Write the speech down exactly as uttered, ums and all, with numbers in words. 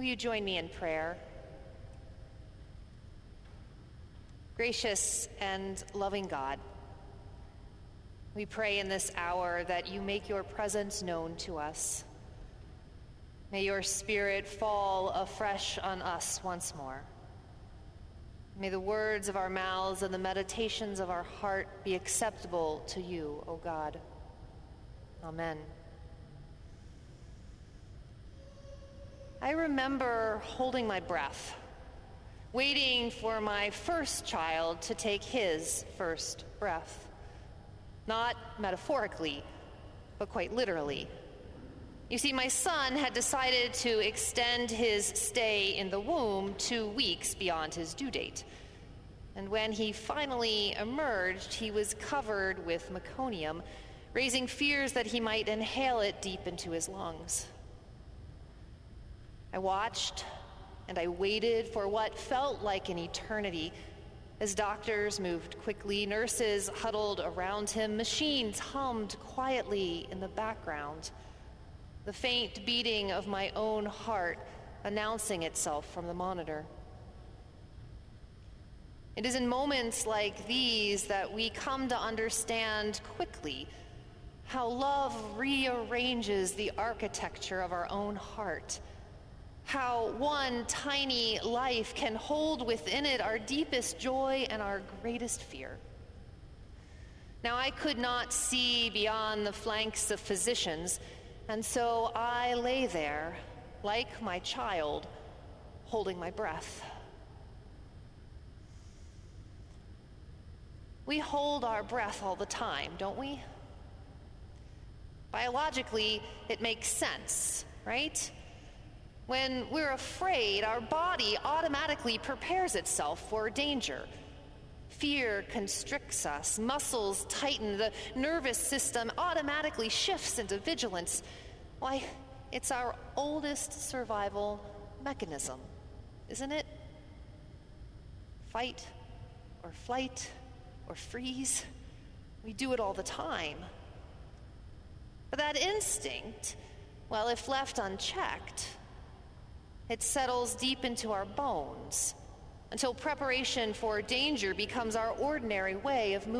Will you join me in prayer? Gracious and loving God, we pray in this hour that you make your presence known to us. May your Spirit fall afresh on us once more. May the words of our mouths and the meditations of our heart be acceptable to you, O God. Amen. I remember holding my breath, waiting for my first child to take his first breath. Not metaphorically, but quite literally. You see, my son had decided to extend his stay in the womb two weeks beyond his due date. And when he finally emerged, he was covered with meconium, raising fears that he might inhale it deep into his lungs. I watched and I waited for what felt like an eternity as doctors moved quickly, nurses huddled around him, machines hummed quietly in the background, the faint beating of my own heart announcing itself from the monitor. It is in moments like these that we come to understand quickly how love rearranges the architecture of our own heart, how one tiny life can hold within it our deepest joy and our greatest fear. Now, I could not see beyond the flanks of physicians, and so I lay there, like my child, holding my breath. We hold our breath all the time, don't we? Biologically, it makes sense, right? When we're afraid, our body automatically prepares itself for danger. Fear constricts us, muscles tighten, the nervous system automatically shifts into vigilance. Why, it's our oldest survival mechanism, isn't it? Fight or flight or freeze. We do it all the time. But that instinct, well, if left unchecked, it settles deep into our bones until preparation for danger becomes our ordinary way of moving.